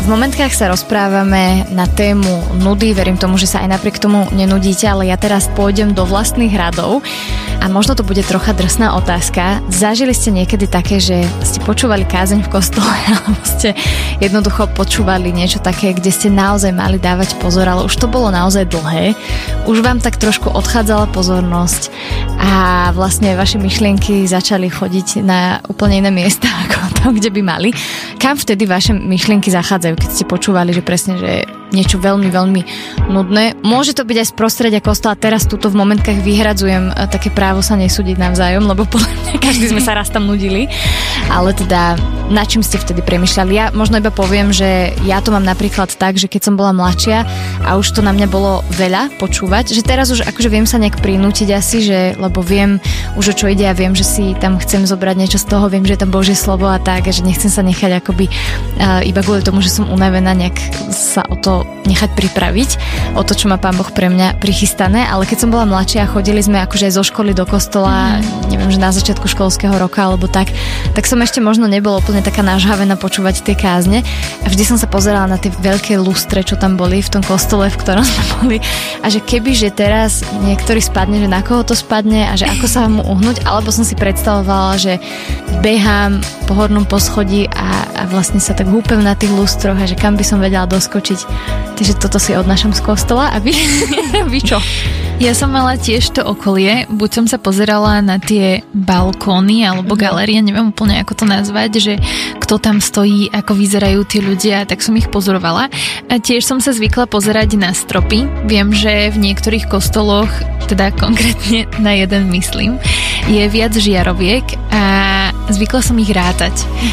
momentkách sa rozprávame na tému nudy, verím tomu, že sa aj napriek tomu nenudíte, ale ja teraz pôjdem do vlastných radov a možno to bude trocha drsná otázka. Zažili ste niekedy také, že ste počúvali kázeň v kostole alebo ste jednoducho počúvali niečo také, kde ste naozaj mali dávať pozor, ale už to bolo naozaj dlhé. Už vám tak trošku odchádzala pozornosť a vlastne vaše myšlienky začali chodiť na úplne iné miesta ako tam, kde by mali. Kam vtedy vaše myšlienky zachádzajú, keď ste počúvali, že presne, že niečo veľmi, veľmi nudné. Môže to byť aj z prostredia kostola. Teraz tuto v momentkách vyhradzujem také právo sa nesúdiť navzájom, lebo podľa mňa každý sme sa raz tam nudili. Ale teda, na čím ste vtedy premýšľali? Ja možno iba poviem, že ja to mám napríklad tak, že keď som bola mladšia a už to na mňa bolo veľa počúvať, že teraz už akože viem sa nejak prinútiť asi, že, lebo viem už o čo ide a viem, že si tam chcem zobrať niečo z toho, viem, že je tam Božie slovo a tak, a že nechcem sa nechať akoby iba kvôli tomu, že som unavená, nejak sa o to nechať pripraviť, o to, čo má Pán Boh pre mňa prichystané, ale keď som bola mladšia a chodili sme akože aj zo školy do kostola, neviem, že na začiatku školského roka alebo tak som ešte možno nebola úplne taká nažhavená počúvať tie kázne a vždy som sa pozerala na tie veľké lustre, čo tam boli v tom kostole, v ktorom sme boli a že keby, že teraz niektorý spadne, že na koho to spadne a že ako sa mu uhnúť, alebo som si predstavovala, že behám po hornom poschodí a vlastne sa tak húpem na tých lustroch a že kam by som vedela doskočiť. Takže toto si odnášam z kostola a vy čo? Ja som mala tiež to okolie, buď som sa pozerala na tie balkóny alebo galérie, neviem úplne ako to nazvať, že kto tam stojí, ako vyzerajú tí ľudia, tak som ich pozorovala. A tiež som sa zvykla pozerať na stropy. Viem, že v niektorých kostoloch, teda konkrétne na jeden myslím, je viac žiaroviek a zvykla som ich rátať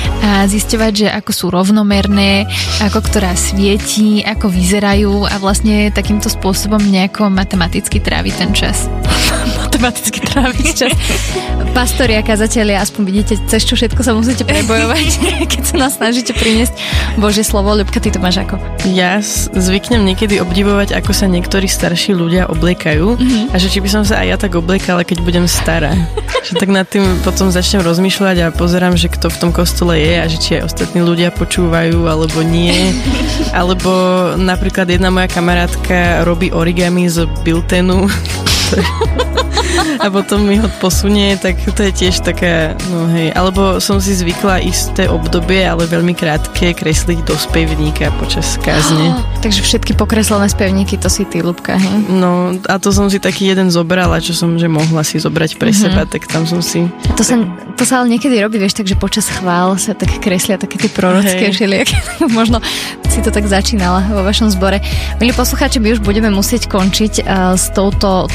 a zisťovať, že ako sú rovnomerné, ako ktorá svieti, ako vyzerajú a vlastne takýmto spôsobom nejako matematicky tráviť ten čas. Matematicky tráviť čas. Pastori a kazatelia, aspoň vidíte, cez čo všetko sa musíte prebojovať, keď sa nás snažíte priniesť Božie slovo. Ľubka, ty to máš ako? Ja zvyknem niekedy obdivovať, ako sa niektorí starší ľudia obliekajú a že či by som sa aj ja tak obliekala, keď budem stará. Že tak nad tým potom začnem rozmýšľať a pozerám, že kto v tom kostole je a že či aj ostatní ľudia počúvajú alebo nie. Alebo napríklad jedna moja kamarátka robí origami z biltenu a potom mi ho posunie, tak to je tiež taká, no hej, alebo som si zvykla isté obdobie, ale veľmi krátke, kresliť do spevníka počas kázne. Takže všetky pokreslené spevníky, to si ty, Ľubka, hej? No, a to som si taký jeden zobrala, čo som, že mohla si zobrať pre seba, tak tam som si... To sa ale niekedy robí, vieš, takže počas chvál sa tak kreslia také tie prorocké všelijaké. Možno si to tak začínala vo vašom zbore. Milí poslucháči, my už budeme musieť končiť s touto